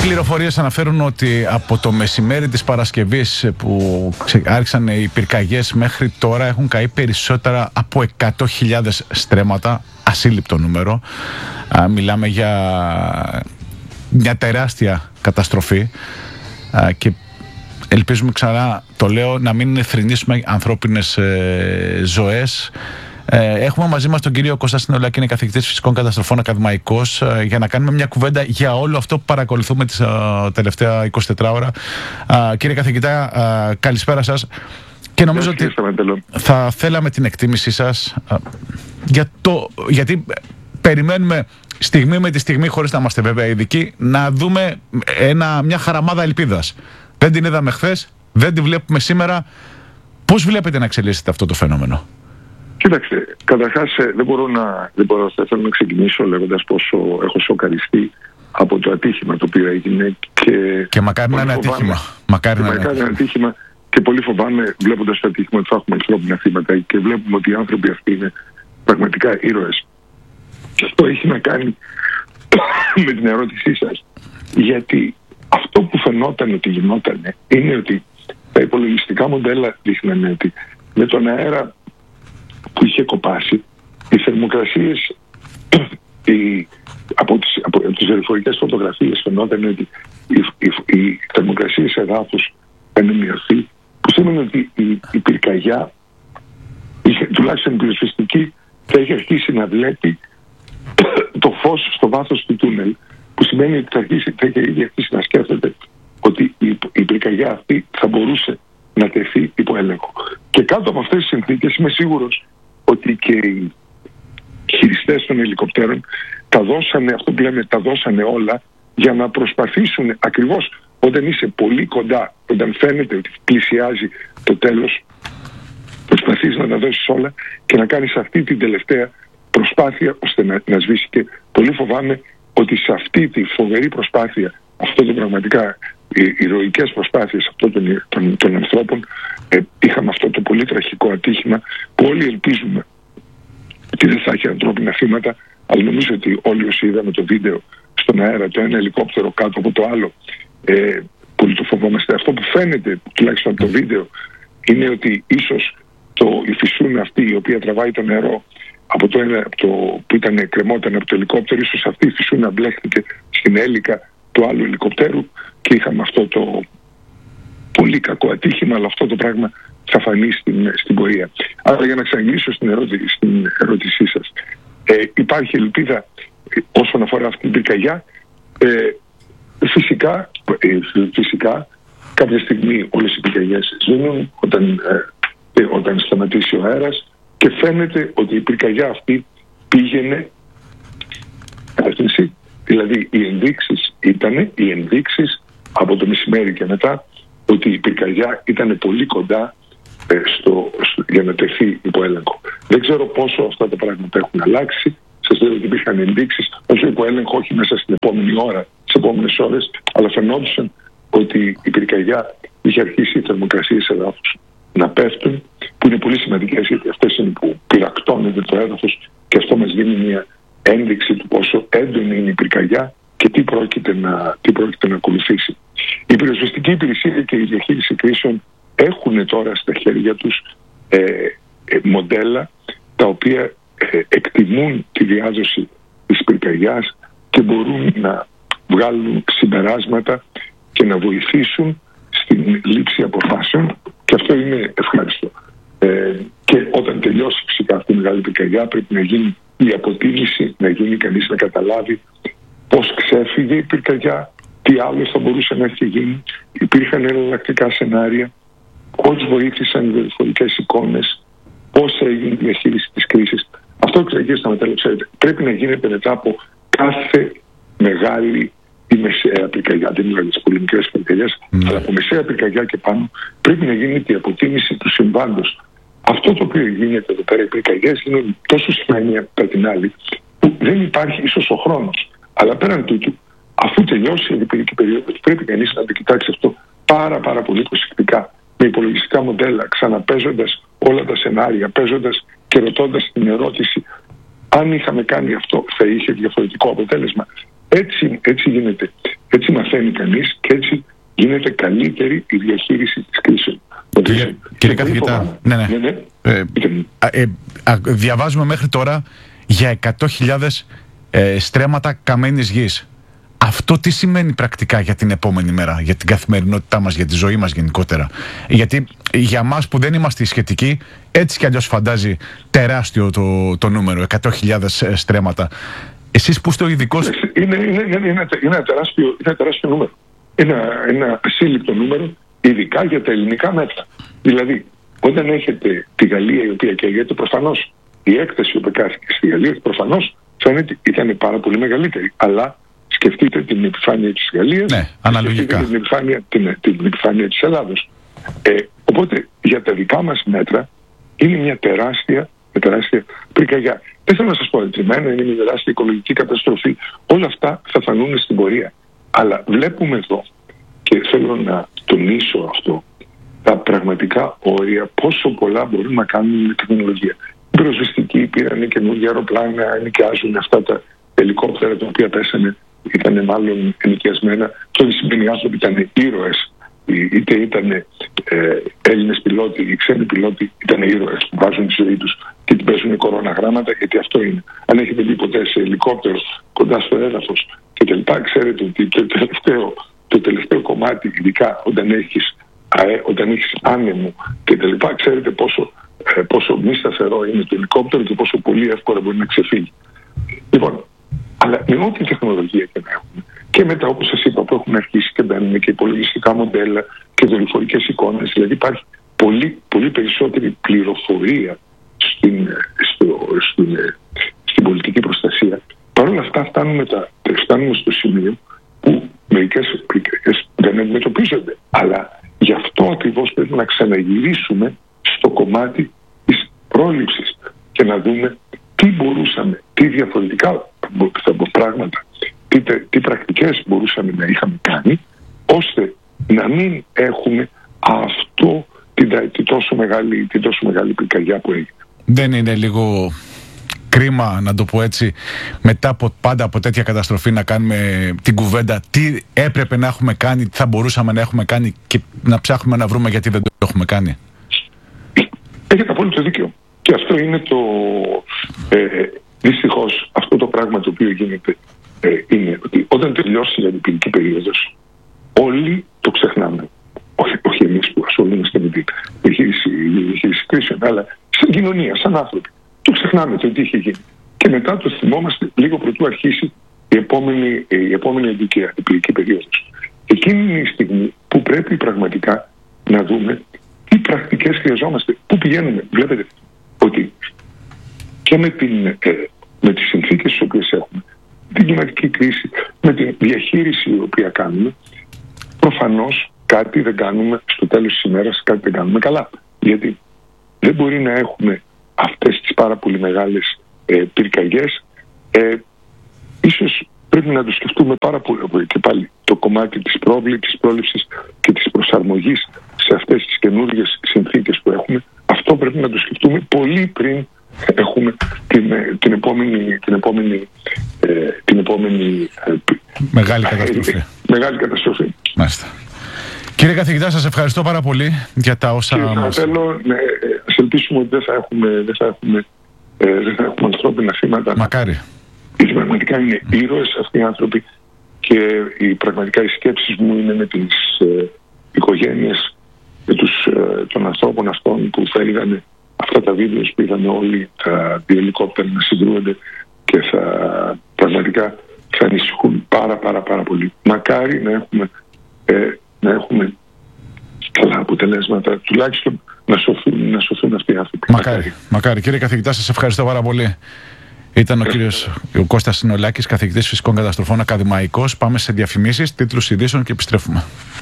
πληροφορίες αναφέρουν ότι από το μεσημέρι της Παρασκευής που άρχισαν οι πυρκαγιές μέχρι τώρα έχουν καεί περισσότερα από 100.000 στρέμματα, ασύλληπτο νούμερο. Μιλάμε για μια τεράστια καταστροφή και ελπίζουμε, ξανά το λέω, να μην θρηνήσουμε ανθρώπινες ζωές. Έχουμε μαζί μας τον κύριο Κώστα Συνολάκη, είναι καθηγητής φυσικών καταστροφών, ακαδημαϊκός, για να κάνουμε μια κουβέντα για όλο αυτό που παρακολουθούμε τις τελευταία 24 ώρα. Κύριε καθηγητά, καλησπέρα σας. Και νομίζω ότι θα θέλαμε την εκτίμησή σας γιατί περιμένουμε στιγμή με τη στιγμή, χωρίς να είμαστε βέβαια ειδικοί, να δούμε μια χαραμάδα ελπίδας. Δεν την είδαμε χθες, δεν τη βλέπουμε σήμερα. Πώς βλέπετε να εξελίσσεται αυτό το φαινόμενο? Κοίταξε, καταρχάς θέλω να ξεκινήσω λέγοντας πόσο έχω σοκαριστεί από το ατύχημα το οποίο έγινε και μακάρι να είναι ατύχημα. Μακάρι να είναι ατύχημα και πολύ φοβάμαι, βλέποντας το ατύχημα, ότι θα έχουμε ανθρώπινα θύματα και βλέπουμε ότι οι άνθρωποι αυτοί είναι πραγματικά ήρωες. Και αυτό έχει να κάνει με την ερώτησή σας, γιατί αυτό που φαινόταν ότι γινόταν είναι ότι τα υπολογιστικά μοντέλα δείχνανε ότι με τον αέρα που είχε κοπάσει, οι θερμοκρασίες από τις δορυφορικές φωτογραφίες φαινόταν ότι οι θερμοκρασίες εδάφους είχαν μειωθεί, που σημαίνει ότι η πυρκαγιά, τουλάχιστον η πυροσβεστική, θα είχε αρχίσει να βλέπει το φως στο βάθος του τούνελ, που σημαίνει ότι θα είχε ήδη αρχίσει να σκέφτεται ότι η πυρκαγιά αυτή θα μπορούσε να τεθεί υπό έλεγχο. Και κάτω από αυτές τις συνθήκες είμαι σίγουρος ότι και οι χειριστές των ελικοπτέρων τα δώσανε όλα για να προσπαθήσουν, ακριβώς όταν είσαι πολύ κοντά, όταν φαίνεται ότι πλησιάζει το τέλος, προσπαθείς να τα δώσεις όλα και να κάνεις αυτή την τελευταία προσπάθεια ώστε να σβήσει. Και πολύ φοβάμαι ότι σε αυτή τη φοβερή προσπάθεια, αυτό το πραγματικά ηρωικές προσπάθειες αυτών των ανθρώπων, είχαμε αυτό το πολύ τραγικό ατύχημα που όλοι ελπίζουμε ότι δεν θα έχει ανθρώπινα θύματα, αλλά νομίζω ότι όλοι όσοι είδαμε το βίντεο στον αέρα, το ένα ελικόπτερο κάτω από το άλλο, πολύ το φοβόμαστε. Αυτό που φαίνεται τουλάχιστον από το βίντεο είναι ότι ίσως η φυσούνα αυτή η οποία τραβάει το νερό από το που κρεμόταν από το ελικόπτερο, ίσως αυτή η φυσούνα μπλέχτηκε στην έλικα του άλλου ελικοπτέρου και είχαμε αυτό το πολύ κακό ατύχημα, αλλά αυτό το πράγμα θα φανεί στην πορεία. Άρα, για να ξαναγυρίσω στην ερώτησή σας, υπάρχει ελπίδα όσον αφορά αυτή την πυρκαγιά? Φυσικά κάποια στιγμή όλες οι πυρκαγιές σβήνουν όταν σταματήσει ο αέρας και φαίνεται ότι η πυρκαγιά αυτή πήγαινε κατεύθυνση. Δηλαδή οι ενδείξεις από το μεσημέρι και μετά ότι η πυρκαγιά ήταν πολύ κοντά για να τεθεί υπό έλεγχο. Δεν ξέρω πόσο αυτά τα πράγματα έχουν αλλάξει. Σας λέω ότι υπήρχαν ενδείξεις, όχι υπό έλεγχο, όχι μέσα στην επόμενη ώρα, τις επόμενες ώρες, αλλά φαινόντουσαν ότι η πυρκαγιά είχε αρχίσει οι θερμοκρασίες εδάφους να πέφτουν, που είναι πολύ σημαντικές, γιατί αυτές είναι που πυρακτώνεται το έδαφος και αυτό μας δίνει μια ένδειξη του πόσο έντονη είναι η πυρκαγιά και τι πρόκειται να ακολουθήσει. Η πυροσβεστική υπηρεσία και η διαχείριση κρίσεων έχουν τώρα στα χέρια τους μοντέλα τα οποία εκτιμούν τη διάδοση της πυρκαγιάς και μπορούν να βγάλουν συμπεράσματα και να βοηθήσουν στην λήψη αποφάσεων, και αυτό είναι ευχάριστο. Και όταν τελειώσει φυσικά αυτή η μεγάλη πυρκαγιά πρέπει να γίνει η αποτίμηση, να γίνει κανείς να καταλάβει πώς ξέφυγε η πυρκαγιά, τι άλλο θα μπορούσε να έχει γίνει. Υπήρχαν εναλλακτικά σενάρια, πώς βοήθησαν οι δορυφορικές εικόνες, πώς έγινε η διαχείριση της κρίσης. Αυτό, κύριε Σταματέλο, ξέρετε, πρέπει να γίνεται μετά από κάθε μεγάλη ή μεσαία πυρκαγιά. Δεν μιλάω για τις πολύ μικρές πυρκαγιές, αλλά από μεσαία πυρκαγιά και πάνω πρέπει να γίνεται η αποτίμηση του συμβάντος. Αυτό το οποίο γίνεται εδώ πέρα, οι πυρκαγιές γίνονται τόσο συχνά μία από την άλλη, που δεν υπάρχει ίσως ο χρόνος. Αλλά πέραν τούτου, αφού τελειώσει η αντιπυρική περίοδος, πρέπει κανείς να το κοιτάξει αυτό πάρα πολύ προσεκτικά, με υπολογιστικά μοντέλα, ξαναπέζοντας όλα τα σενάρια, παίζοντας και ρωτώντας την ερώτηση, αν είχαμε κάνει αυτό θα είχε διαφορετικό αποτέλεσμα. Έτσι γίνεται. Έτσι μαθαίνει κανείς και έτσι γίνεται καλύτερη η διαχείριση της κρίσης. Κύριε καθηγητά, διαβάζουμε μέχρι τώρα για 100.000 στρέμματα καμένης γης. Αυτό τι σημαίνει πρακτικά για την επόμενη μέρα, για την καθημερινότητά μας, για τη ζωή μας γενικότερα? Γιατί για μας που δεν είμαστε σχετικοί, έτσι κι αλλιώς φαντάζει τεράστιο το νούμερο, 100.000 στρέμματα. Εσείς που είστε ο ειδικός... Είναι ένα τεράστιο νούμερο. Ένα ασύλληπτο νούμερο, ειδικά για τα ελληνικά μέτρα. Δηλαδή, όταν έχετε τη Γαλλία η οποία καίγεται, προφανώς η έκταση που εκάστηκε στη Γαλλία προφανώς φαίνεται ήταν πάρα πολύ μεγαλύτερη. Αλλά σκεφτείτε την επιφάνεια της Γαλλίας, ναι, αναλογικά. Την επιφάνεια της Ελλάδος. Οπότε για τα δικά μας μέτρα είναι μια τεράστια πυρκαγιά. Δεν θέλω να σας πω εντριμμένα, είναι μια τεράστια οικολογική καταστροφή. Όλα αυτά θα φανούν στην πορεία. Αλλά βλέπουμε εδώ, και θέλω να τονίσω αυτό, τα πραγματικά όρια, πόσο πολλά μπορούμε να κάνουμε με τεχνολογία. Οι πυροσβεστικοί πήραν καινούργια αεροπλάνα, ενοικιάζουν αυτά τα ελικόπτερα τα οποία πέσανε, ήταν μάλλον ενοικιασμένα. Τότε οι άνθρωποι ήταν ήρωες, είτε ήταν Έλληνες πιλότοι ή ξένοι πιλότοι, ήταν ήρωες που βάζουν τη ζωή τους και την παίζουν κοροναγράμματα, γιατί αυτό είναι. Αν έχετε δει ποτέ σε ελικόπτερο κοντά στο έδαφος και τελικά ξέρετε ότι το τελευταίο κομμάτι, ειδικά όταν έχεις άνεμο και τελικά ξέρετε πόσο μη σταθερό είναι το ελικόπτερο και πόσο πολύ εύκολα μπορεί να ξεφύγει. Λοιπόν, αλλά με ό,τι τεχνολογία και να έχουμε, και μετά όπως σας είπα που έχουν αρχίσει και μπαίνουν και υπολογιστικά μοντέλα και δορυφορικές εικόνες, δηλαδή υπάρχει πολύ περισσότερη πληροφορία στην πολιτική προστασία. Παρ' όλα αυτά φτάνουμε στο σημείο που μερικές πυρκαγιές δεν αντιμετωπίζονται. Αλλά γι' αυτό ακριβώς πρέπει να ξαναγυρίσουμε στο κομμάτι της πρόληψης και να δούμε τι διαφορετικά πράγματα, τι πρακτικές μπορούσαμε να είχαμε κάνει, ώστε να μην έχουμε την τόσο μεγάλη πυρκαγιά που έγινε. Δεν είναι λίγο κρίμα, να το πω έτσι, μετά πάντα από τέτοια καταστροφή να κάνουμε την κουβέντα τι έπρεπε να έχουμε κάνει, τι θα μπορούσαμε να έχουμε κάνει και να ψάχνουμε να βρούμε γιατί δεν το έχουμε κάνει? Έχετε απόλυτο δίκιο. Και αυτό είναι δυστυχώς αυτό το πράγμα το οποίο γίνεται, είναι ότι όταν τελειώσει η πυρηνική περίοδος όλοι το ξεχνάμε. Όχι εμείς που ασχολούμαστε με την διαχείριση κρίσεων, αλλά σαν κοινωνία, σαν άνθρωποι. Το ξεχνάμε το τι είχε γίνει. Και μετά το θυμόμαστε λίγο πρωτού αρχίσει η επόμενη πυρηνική περίοδος. Εκείνη είναι η στιγμή που πρέπει πραγματικά να δούμε τι πρακτικές χρειαζόμαστε, πού πηγαίνουμε. Βλέπετε ότι και με τις συνθήκες τις οποίες έχουμε, την κλιματική κρίση, με τη διαχείριση η οποία κάνουμε, προφανώς κάτι δεν κάνουμε στο τέλος της ημέρας, κάτι δεν κάνουμε καλά. Γιατί δεν μπορεί να έχουμε αυτές τις πάρα πολύ μεγάλες πυρκαγιές. Ίσως πρέπει να το σκεφτούμε πάρα πολύ και πάλι το κομμάτι της πρόληψης και της προσαρμογής σε αυτές τις καινούργιες συνθήκες που έχουμε. Αυτό πρέπει να το σκεφτούμε πολύ πριν έχουμε την επόμενη μεγάλη καταστροφή. Μάλιστα. Κύριε καθηγητά, σας ευχαριστώ πάρα πολύ για τα όσα μας... Θέλω να ελπίσουμε ότι δεν θα έχουμε ανθρώπινα θύματα. Μακάρι. Γιατί πραγματικά είναι ήρωες αυτοί οι άνθρωποι και πραγματικά οι σκέψεις μου είναι με τις οικογένειες των ανθρώπων αυτών που θα είδανε αυτά τα βίντεο που είδαμε όλοι, τα δύο ελικόπτερα να συγκρούονται και πραγματικά θα ανησυχούν πάρα πολύ. Μακάρι να έχουμε καλά αποτελέσματα, τουλάχιστον να σωθούν αυτοί οι άνθρωποι. Μακάρι. Κύριε καθηγητά, σας ευχαριστώ πάρα πολύ. Ήταν ο Κώστας Συνολάκης, καθηγητής φυσικών καταστροφών, ακαδημαϊκός. Πάμε σε διαφημίσεις, τίτλους ειδήσεων και επιστρέφουμε.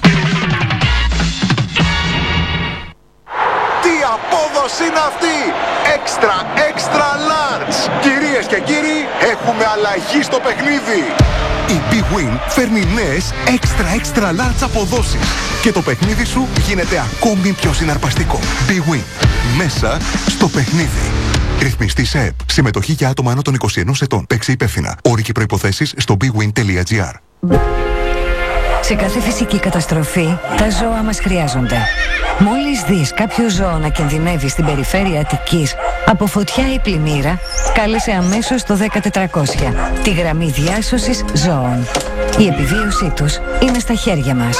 Τι απόδοση είναι αυτή! Extra large! Κυρίες και κύριοι, έχουμε αλλαγή στο παιχνίδι! Η Big Win φέρνει νέες extra large αποδόσεις και το παιχνίδι σου γίνεται ακόμη πιο συναρπαστικό. Big Win. Μέσα στο παιχνίδι. Ρυθμιστή σε ΕΠ. Συμμετοχή για άτομα άνω των 21 ετών. Παίξε υπεύθυνα. Όροι και προϋποθέσεις στο bigwin.gr. Σε κάθε φυσική καταστροφή, τα ζώα μας χρειάζονται. Μόλις δεις κάποιο ζώο να κινδυνεύει στην περιφέρεια Αττικής από φωτιά ή πλημμύρα, κάλεσε αμέσως το 10400, τη γραμμή διάσωσης ζώων. Η επιβίωσή τους είναι στα χέρια μας.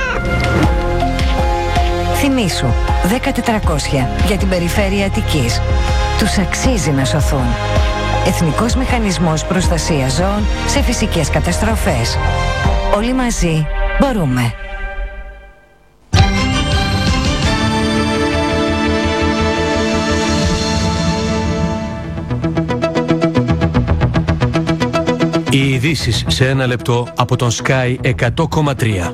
Θυμήσου, 10400 για την περιφέρεια Αττικής. Τους αξίζει να σωθούν. Εθνικός Μηχανισμός Προστασίας Ζώων σε φυσικές καταστροφές. Όλοι μαζί μπορούμε. Οι ειδήσεις σε ένα λεπτό από τον Sky 100,3.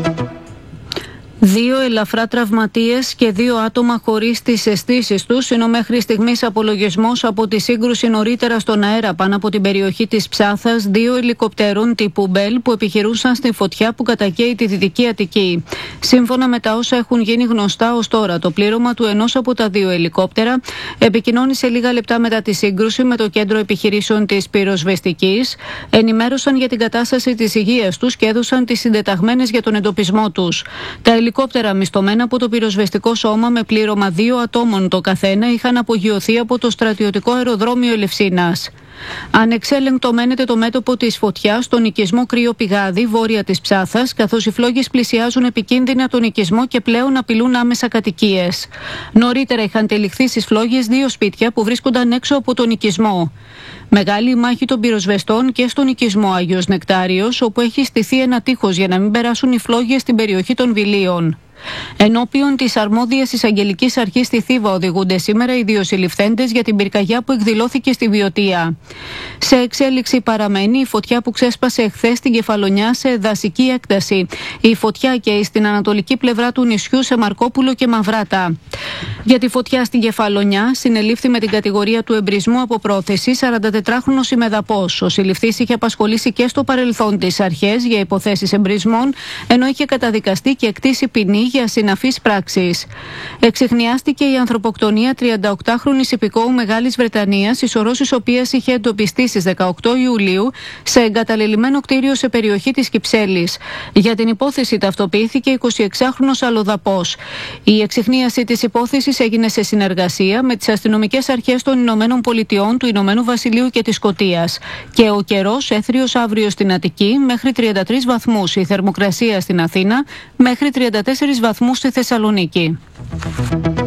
2 ελαφρά τραυματίες και 2 άτομα χωρίς τις αισθήσεις τους είναι ο μέχρι στιγμής απολογισμός από τη σύγκρουση νωρίτερα στον αέρα πάνω από την περιοχή της Ψάθας 2 ελικοπτέρων τύπου Μπέλ που επιχειρούσαν στη φωτιά που κατακαίει τη Δυτική Αττική. Σύμφωνα με τα όσα έχουν γίνει γνωστά ως τώρα, το πλήρωμα του ενός από τα 2 ελικόπτερα επικοινώνησε λίγα λεπτά μετά τη σύγκρουση με το Κέντρο Επιχειρήσεων της Πυροσβεστικής, ενημέρωσαν για την κατάσταση της υγείας τους και έδωσαν τις συντεταγμένες για τον εντοπισμό τους. Τα ελικόπτερα μισθωμένα από το πυροσβεστικό σώμα με πλήρωμα 2 ατόμων το καθένα είχαν απογειωθεί από το στρατιωτικό αεροδρόμιο Ελευσίνας. Ανεξέλεγκτο μένεται το μέτωπο της φωτιάς στον οικισμό Κρύο Πηγάδι, βόρεια της Ψάθας, καθώς οι φλόγες πλησιάζουν επικίνδυνα τον οικισμό και πλέον απειλούν άμεσα κατοικίες. Νωρίτερα είχαν τελιχθεί στις φλόγες 2 σπίτια που βρίσκονταν έξω από τον οικισμό. Μεγάλη μάχη των πυροσβεστών και στον οικισμό Άγιος Νεκτάριος, όπου έχει στηθεί ένα τείχος για να μην περάσουν οι φλόγες στην περιοχή των Βιλίων. Ενώπιον της αρμόδιας εισαγγελικής αρχής στη Θήβα οδηγούνται σήμερα οι 2 συλληφθέντες για την πυρκαγιά που εκδηλώθηκε στη Βιωτία. Σε εξέλιξη παραμένει η φωτιά που ξέσπασε εχθές στην Κεφαλονιά σε δασική έκταση. Η φωτιά καίει στην ανατολική πλευρά του νησιού σε Μαρκόπουλο και Μαυράτα. Για τη φωτιά στην Κεφαλονιά συνελήφθη με την κατηγορία του εμπρισμού από πρόθεση 44χρονος ημεδαπός. Ο συλληφθής είχε απασχολήσει και στο παρελθόν τις αρχές για υποθέσεις εμπρισμών, ενώ είχε καταδικαστεί και εκτίσει ποινή για συναφείς πράξεις. Εξιχνιάστηκε η ανθρωποκτονία 38χρονης υπηκόου Μεγάλης Βρετανίας, η σωρός της οποίας είχε εντοπιστεί στις 18 Ιουλίου σε εγκαταλελειμμένο κτίριο σε περιοχή της Κυψέλης. Για την υπόθεση ταυτοποιήθηκε 26χρονος αλλοδαπός. Η εξιχνίαση της υπόθεσης έγινε σε συνεργασία με τις αστυνομικές αρχές των Ηνωμένων Πολιτειών, του Ηνωμένου Βασιλείου και της Σκωτίας. Και ο καιρός έθριος αύριο στην Αττική μέχρι 33 βαθμούς, η θερμοκρασία στην Αθήνα μέχρι 34 βαθμούς στη Θεσσαλονίκη.